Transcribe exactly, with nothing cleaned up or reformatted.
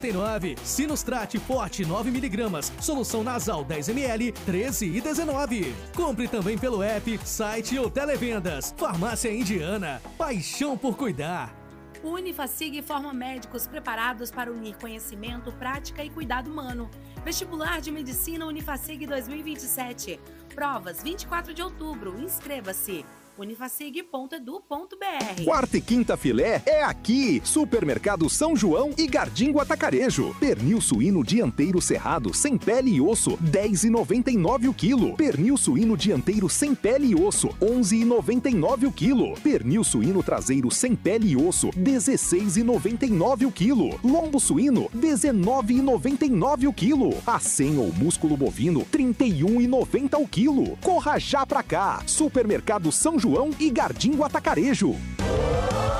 nove. Sinustrate Forte nove miligramas, solução nasal dez mililitros, treze e dezenove. Compre também pelo app, site ou televendas. Farmácia Indiana, paixão por cuidar. O Unifacig forma médicos preparados para unir conhecimento, prática e cuidado humano. Vestibular de Medicina Unifacig dois mil e vinte e sete. Provas vinte e quatro de outubro. Inscreva-se. unifacig ponto edu ponto br. Quarta e quinta filé é aqui. Supermercado São João e Gardingo Atacarejo. Pernil suíno dianteiro cerrado sem pele e osso, dez reais e noventa e nove o quilo. Pernil suíno dianteiro sem pele e osso, onze reais e noventa e nove o quilo. Pernil suíno traseiro sem pele e osso, dezesseis reais e noventa e nove o quilo. Lombo suíno, dezenove reais e noventa e nove o quilo. Acém ou músculo bovino, trinta e um reais e noventa o quilo. Corra já pra cá. Supermercado São João e Gardingo Atacarejo.